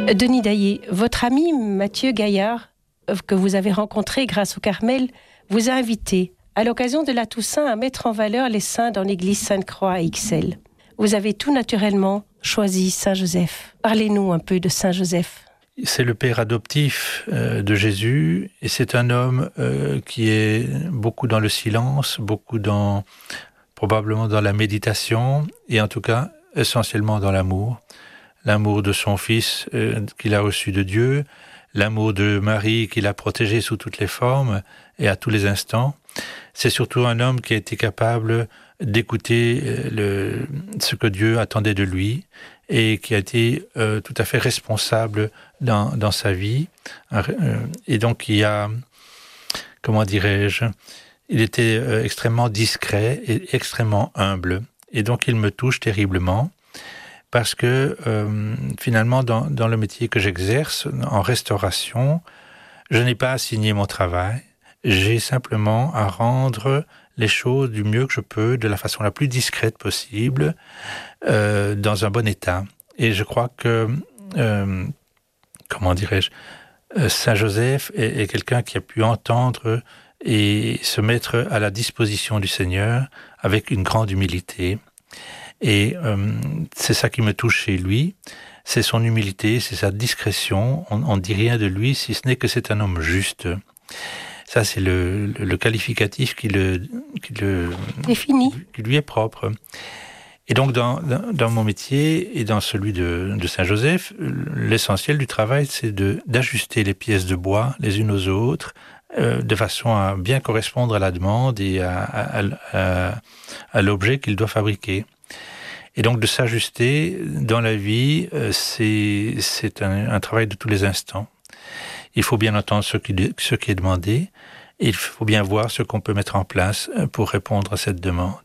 Denis Daillé, votre ami Mathieu Gaillard, que vous avez rencontré grâce au Carmel, vous a invité, à l'occasion de la Toussaint, à mettre en valeur les saints dans l'église Sainte-Croix à Ixelles. Vous avez tout naturellement choisi Saint-Joseph. Parlez-nous un peu de Saint-Joseph. C'est le père adoptif de Jésus, et c'est un homme qui est beaucoup dans le silence, probablement dans la méditation, et en tout cas essentiellement dans l'amour. L'amour de son fils qu'il a reçu de Dieu, l'amour de Marie qu'il a protégé sous toutes les formes et à tous les instants. C'est surtout un homme qui a été capable d'écouter ce que Dieu attendait de lui et qui a été tout à fait responsable dans sa vie. Et donc il était extrêmement discret et extrêmement humble. Et donc il me touche terriblement. Parce que finalement, dans le métier que j'exerce, en restauration, je n'ai pas à signer mon travail. J'ai simplement à rendre les choses du mieux que je peux, de la façon la plus discrète possible, dans un bon état. Et je crois que, Saint Joseph est quelqu'un qui a pu entendre et se mettre à la disposition du Seigneur avec une grande humilité. Et c'est ça qui me touche chez lui, c'est son humilité, c'est sa discrétion. On ne dit rien de lui, si ce n'est que c'est un homme juste. Ça, c'est le qualificatif qui défini, qui lui est propre. Et donc, dans mon métier et dans celui de Saint-Joseph, l'essentiel du travail, c'est d'ajuster les pièces de bois les unes aux autres, de façon à bien correspondre à la demande et à l'objet qu'il doit fabriquer. Et donc de s'ajuster dans la vie, c'est un travail de tous les instants. Il faut bien entendre ce qui est demandé, et il faut bien voir ce qu'on peut mettre en place pour répondre à cette demande.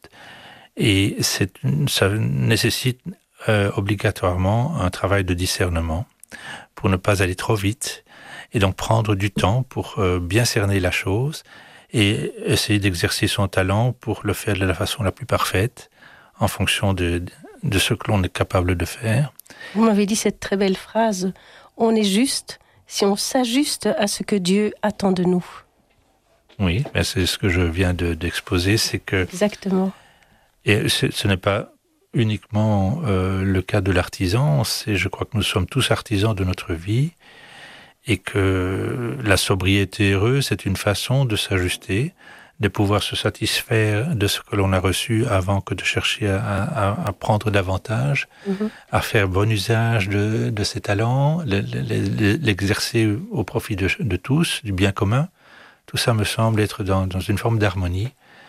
Et ça nécessite obligatoirement un travail de discernement pour ne pas aller trop vite, et donc prendre du temps pour bien cerner la chose et essayer d'exercer son talent pour le faire de la façon la plus parfaite, en fonction de ce que l'on est capable de faire. Vous m'avez dit cette très belle phrase, on est juste si on s'ajuste à ce que Dieu attend de nous. Oui, mais c'est ce que je viens d'exposer, c'est que... Exactement. Et ce n'est pas uniquement le cas de l'artisan, je crois que nous sommes tous artisans de notre vie, et que la sobriété heureuse, c'est une façon de s'ajuster, de pouvoir se satisfaire de ce que l'on a reçu avant que de chercher à prendre davantage, à faire bon usage de ses talents, l'exercer au profit de tous, du bien commun. Tout ça me semble être dans une forme d'harmonie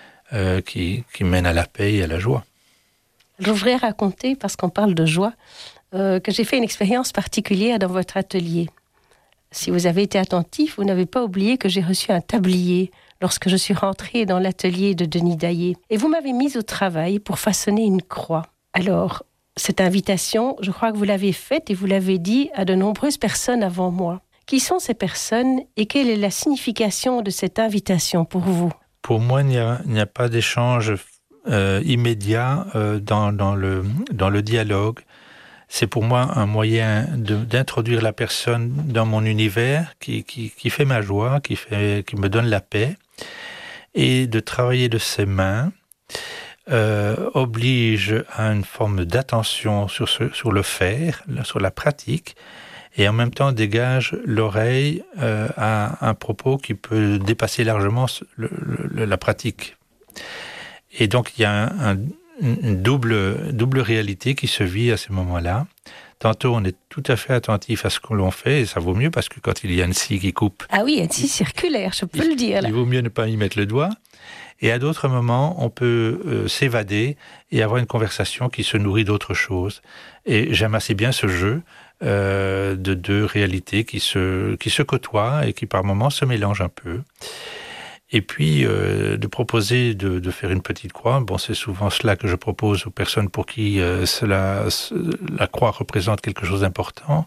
qui mène à la paix et à la joie. Je voudrais raconter, parce qu'on parle de joie, que j'ai fait une expérience particulière dans votre atelier. Si vous avez été attentif, vous n'avez pas oublié que j'ai reçu un tablier lorsque je suis rentrée dans l'atelier de Denis Daillé. Et vous m'avez mise au travail pour façonner une croix. Alors, cette invitation, je crois que vous l'avez faite et vous l'avez dit à de nombreuses personnes avant moi. Qui sont ces personnes et quelle est la signification de cette invitation pour vous ? Pour moi, il n'y a pas d'échange immédiat dans le dialogue. C'est pour moi un moyen d'introduire la personne dans mon univers qui fait ma joie, qui me donne la paix, et de travailler de ses mains oblige à une forme d'attention sur le faire, sur la pratique, et en même temps dégage l'oreille à un propos qui peut dépasser largement la pratique. Et donc il y a une double réalité qui se vit à ces moments-là. Tantôt, on est tout à fait attentif à ce que l'on fait, et ça vaut mieux parce que quand il y a une scie qui coupe... Ah oui, une scie circulaire, je peux le dire. Là. Il vaut mieux ne pas y mettre le doigt. Et à d'autres moments, on peut s'évader et avoir une conversation qui se nourrit d'autres choses. Et j'aime assez bien ce jeu de deux réalités qui se côtoient et qui par moments se mélangent un peu. Et puis, de proposer de faire une petite croix. Bon, c'est souvent cela que je propose aux personnes pour qui la croix représente quelque chose d'important.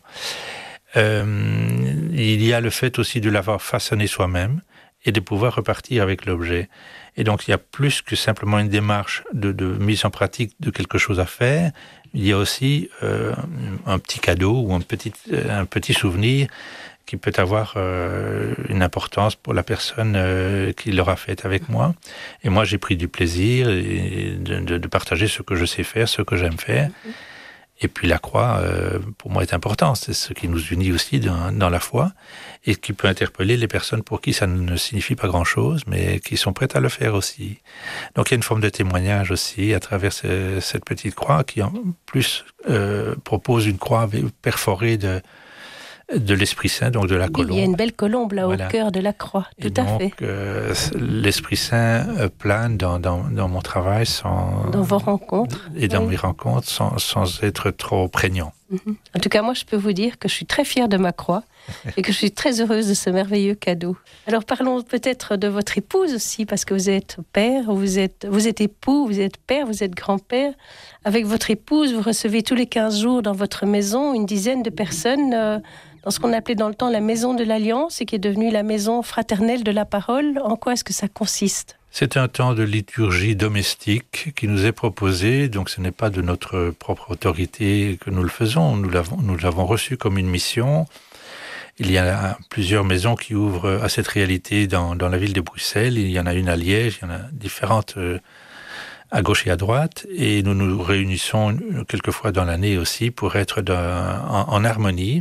Il y a le fait aussi de l'avoir façonné soi-même et de pouvoir repartir avec l'objet. Et donc, il y a plus que simplement une démarche de mise en pratique de quelque chose à faire, il y a aussi un petit cadeau ou un petit souvenir qui peut avoir une importance pour la personne qui l'aura faite avec moi. Et moi, j'ai pris du plaisir de partager ce que je sais faire, ce que j'aime faire. Et puis la croix, pour moi, est important. C'est ce qui nous unit aussi dans la foi et qui peut interpeller les personnes pour qui ça ne signifie pas grand-chose, mais qui sont prêtes à le faire aussi. Donc il y a une forme de témoignage aussi à travers cette petite croix qui en plus propose une croix perforée de l'Esprit Saint, donc de la colombe. Il y a une belle colombe là au cœur de la croix, tout à fait. L'Esprit Saint plane dans mon travail dans vos rencontres. Et dans mes rencontres sans être trop prégnant. En tout cas, moi, je peux vous dire que je suis très fière de ma croix et que je suis très heureuse de ce merveilleux cadeau. Alors, parlons peut-être de votre épouse aussi, parce que vous êtes père, vous êtes époux, vous êtes père, vous êtes grand-père. Avec votre épouse, vous recevez tous les 15 jours dans votre maison une dizaine de personnes dans ce qu'on appelait dans le temps la maison de l'Alliance et qui est devenue la maison fraternelle de la parole. En quoi est-ce que ça consiste ? C'est un temps de liturgie domestique qui nous est proposé, donc ce n'est pas de notre propre autorité que nous le faisons, nous l'avons reçu comme une mission. Il y a plusieurs maisons qui ouvrent à cette réalité dans la ville de Bruxelles, il y en a une à Liège, il y en a différentes à gauche et à droite, et nous nous réunissons quelques fois dans l'année aussi pour être en harmonie.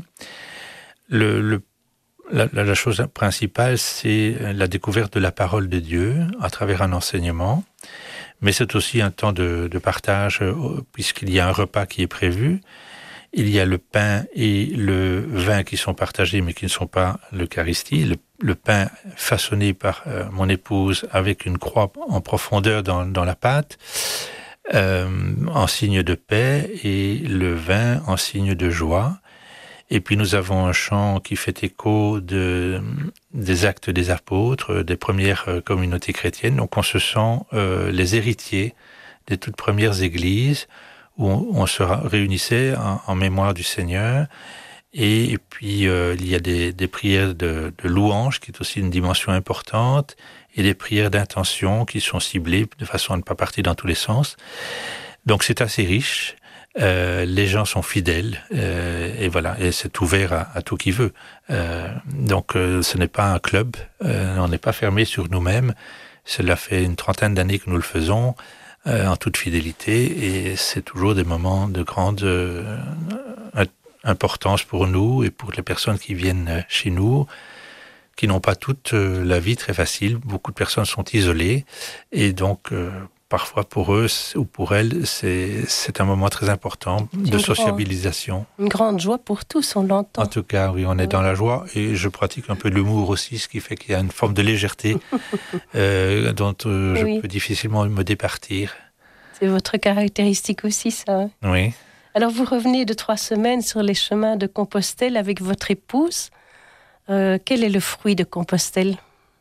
La chose principale, c'est la découverte de la parole de Dieu à travers un enseignement, mais c'est aussi un temps de partage, puisqu'il y a un repas qui est prévu. Il y a le pain et le vin qui sont partagés, mais qui ne sont pas l'Eucharistie. Le pain façonné par mon épouse avec une croix en profondeur dans la pâte, en signe de paix, et le vin en signe de joie. Et puis nous avons un chant qui fait écho des actes des apôtres, des premières communautés chrétiennes. Donc on se sent les héritiers des toutes premières églises où on se réunissait en mémoire du Seigneur. Et puis il y a des prières de louange qui est aussi une dimension importante et des prières d'intention qui sont ciblées de façon à ne pas partir dans tous les sens. Donc c'est assez riche. Les gens sont fidèles et voilà, et c'est ouvert à tout qui veut. Donc ce n'est pas un club, on n'est pas fermé sur nous-mêmes. Cela fait une 30aine d'années que nous le faisons en toute fidélité et c'est toujours des moments de grande importance pour nous et pour les personnes qui viennent chez nous, qui n'ont pas toute la vie très facile. Beaucoup de personnes sont isolées et donc parfois pour eux ou pour elles, c'est un moment très important de sociabilisation. Une grande joie pour tous, on l'entend. En tout cas, oui, on est dans la joie et je pratique un peu de l'humour aussi, ce qui fait qu'il y a une forme de légèreté dont je peux difficilement me départir. C'est votre caractéristique aussi, ça. Hein? Oui. Alors, vous revenez de 3 semaines sur les chemins de Compostelle avec votre épouse. Quel est le fruit de Compostelle ?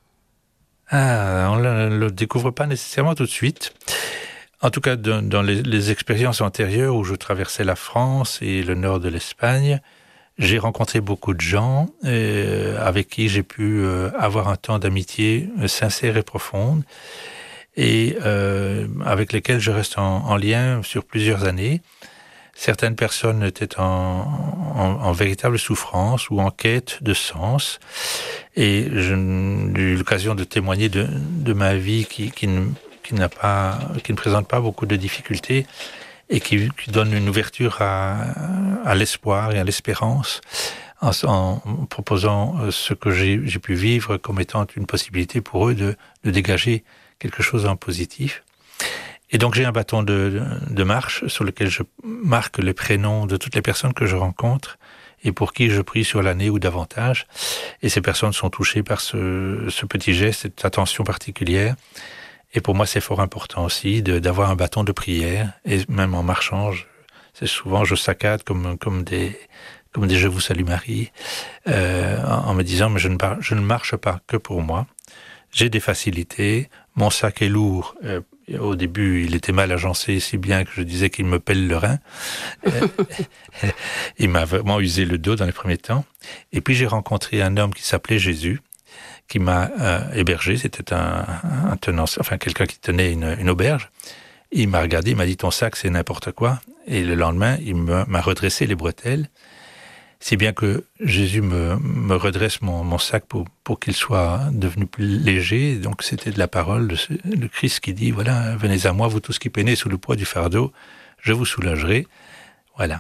On ne le découvre pas nécessairement tout de suite. En tout cas, dans les expériences antérieures où je traversais la France et le nord de l'Espagne, j'ai rencontré beaucoup de gens avec qui j'ai pu avoir un temps d'amitié sincère et profonde et avec lesquels je reste en lien sur plusieurs années. Certaines personnes étaient en véritable souffrance ou en quête de sens. Et j'ai eu l'occasion de témoigner de ma vie qui ne présente pas beaucoup de difficultés et qui donne une ouverture à l'espoir et à l'espérance en proposant ce que j'ai pu vivre comme étant une possibilité pour eux de dégager quelque chose en positif. Et donc j'ai un bâton de marche sur lequel je marque les prénoms de toutes les personnes que je rencontre et pour qui je prie sur l'année ou davantage. Et ces personnes sont touchées par ce petit geste, cette attention particulière. Et pour moi, c'est fort important aussi d'avoir un bâton de prière. Et même en marchant, je saccade comme des Je vous salue Marie, en me disant mais je ne marche pas que pour moi. J'ai des facilités, mon sac est lourd. Au début, il était mal agencé, si bien que je disais qu'il me pèle le rein. Il m'a vraiment usé le dos dans les premiers temps. Et puis j'ai rencontré un homme qui s'appelait Jésus, qui m'a hébergé. C'était quelqu'un qui tenait une auberge. Il m'a regardé, il m'a dit ton sac c'est n'importe quoi. Et le lendemain, il m'a redressé les bretelles, si bien que Jésus me redresse mon sac pour qu'il soit devenu plus léger. Donc c'était de la parole de Christ qui dit, voilà, venez à moi, vous tous qui peinez sous le poids du fardeau, je vous soulagerai. Voilà.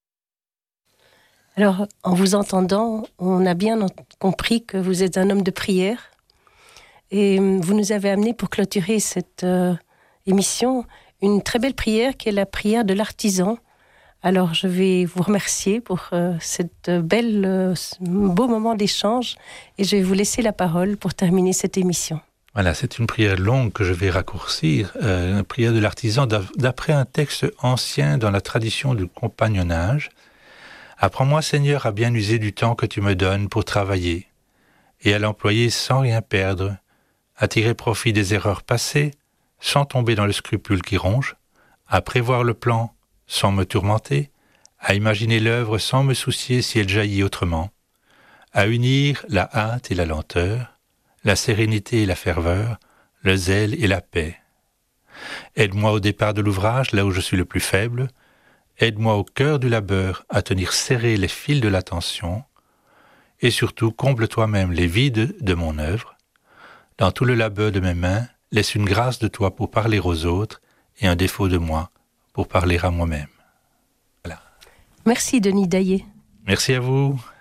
Alors, en vous entendant, on a bien compris que vous êtes un homme de prière. Et vous nous avez amené pour clôturer cette émission une très belle prière qui est la prière de l'artisan. Alors, je vais vous remercier pour cette beau moment d'échange et je vais vous laisser la parole pour terminer cette émission. Voilà, c'est une prière longue que je vais raccourcir, une prière de l'artisan d'après un texte ancien dans la tradition du compagnonnage. Apprends-moi, Seigneur, à bien user du temps que tu me donnes pour travailler et à l'employer sans rien perdre, à tirer profit des erreurs passées, sans tomber dans le scrupule qui ronge, à prévoir le plan sans me tourmenter, à imaginer l'œuvre sans me soucier si elle jaillit autrement, à unir la hâte et la lenteur, la sérénité et la ferveur, le zèle et la paix. Aide-moi au départ de l'ouvrage, là où je suis le plus faible, aide-moi au cœur du labeur à tenir serrés les fils de l'attention, et surtout comble toi-même les vides de mon œuvre. Dans tout le labeur de mes mains, laisse une grâce de toi pour parler aux autres et un défaut de moi pour parler à moi-même. Voilà. Merci Denis Daillé. Merci à vous.